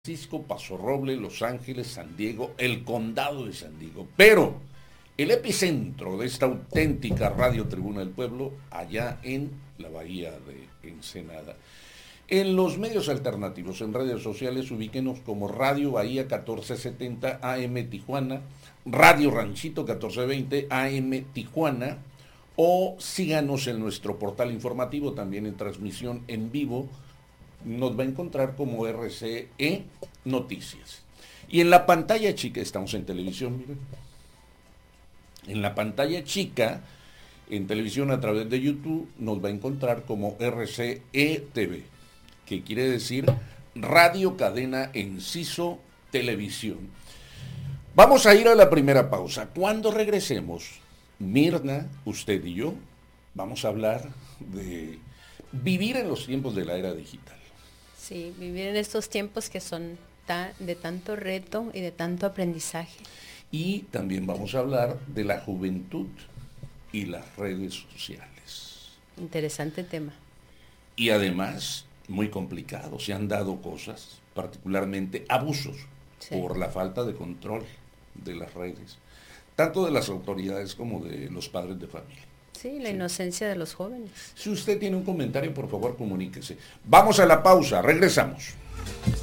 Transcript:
Francisco, Paso Roble, Los Ángeles, San Diego, el condado de San Diego. Pero el epicentro de esta auténtica Radio Tribuna del Pueblo, allá en la bahía de Ensenada. En los medios alternativos, en redes sociales, ubíquenos como Radio Bahía 1470 AM Tijuana, Radio Ranchito 1420 AM Tijuana, o síganos en nuestro portal informativo, también en transmisión en vivo. Nos va a encontrar como RCE Noticias. Y en la pantalla chica, estamos en televisión, miren. En la pantalla chica, en televisión a través de YouTube, nos va a encontrar como RCE TV, que quiere decir Radio Cadena Enciso Televisión. Vamos a ir a la primera pausa. Cuando regresemos, Mirna, usted y yo, vamos a hablar de vivir en los tiempos de la era digital. Sí, vivir en estos tiempos que son de tanto reto y de tanto aprendizaje. Y también vamos a hablar de la juventud y las redes sociales. Interesante tema. Y además, muy complicado. Se han dado cosas, particularmente abusos, sí, por la falta de control de las redes, tanto de las autoridades como de los padres de familia. Sí, la inocencia de los jóvenes. Si usted tiene un comentario, por favor, comuníquese. Vamos a la pausa, regresamos.